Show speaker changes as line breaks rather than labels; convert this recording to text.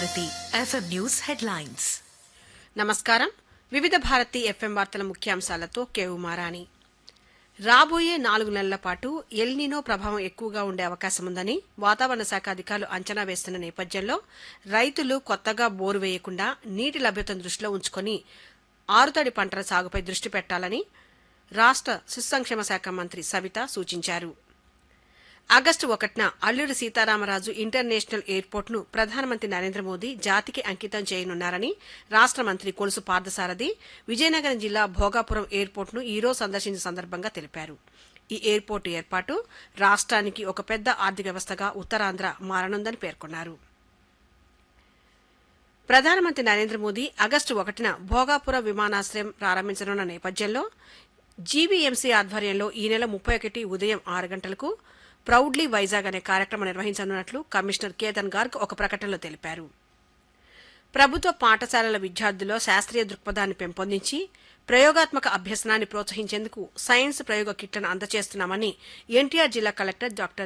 Bharati FM news headlines.
నమస్కారం. వివిధ Bharati FM వార్తల ముఖ్యాంశాలతో కేవుమారాణి. రాబోయే 4 నెలల పాటు ఎల్నినో ప్రభావం ఎక్కువగా ఉండే అవకాశముందని వాతావరణ శాఖ అధికారులు అంచనా వేస్తున్న నేపథ్యంలో రైతులు కొత్తగా బోరు వేయకుండా నీటి లభ్యతను దృష్టిలో ఉంచుకుని ఆరుతడి పంటల సాగుపై దృష్టి పెట్టాలని రాష్ట్ర శిశు సంక్షేమ శాఖ మంత్రి సవిత సూచించారు. ఆగస్టు 1న అల్లూరి సీతారామరాజు ఇంటర్నేషనల్ ఎయిర్పోర్టును ప్రధానమంత్రి నరేంద్ర మోదీ జాతికి అంకితం చేయనున్నారని రాష్ట్ర మంత్రి కొలుసు పార్థసారథి విజయనగరం జిల్లా భోగాపురం ఎయిర్పోర్టును ఈరోజు సందర్శించిన సందర్భంగా తెలిపారు. ఈ ఎయిర్పోర్టు ఏర్పాటు రాష్ట్రానికి ఒక పెద్ద ఆర్థిక వ్యవస్థగా ఉత్తరాంధ్ర మారనుందని పేర్కొన్నారు. ప్రధానమంత్రి నరేంద్ర మోదీ ఆగస్టు 1న భోగాపురం విమానాశ్రయం ప్రారంభించనున్న నేపథ్యంలో జీవీఎంసీ ఆధ్వర్యంలో ఈ నెల 31 ఉదయం 6 గంటలకు ప్రౌడ్లీ వైజాగ్ అనే కార్యక్రమం నిర్వహించనున్నట్లు కమిషనర్ కేతన్ గార్గ్ ఒక ప్రకటనలో తెలిపారు. ప్రభుత్వ పాఠశాలల విద్యార్థుల్లో శాస్త్రీయ దృక్పథాన్ని పెంపొందించి ప్రయోగాత్మక అభ్యసనాన్ని ప్రోత్సహించేందుకు సైన్స్ ప్రయోగ కిట్లను అందజేస్తున్నామని ఎన్టీఆర్ జిల్లా కలెక్టర్ డాక్టర్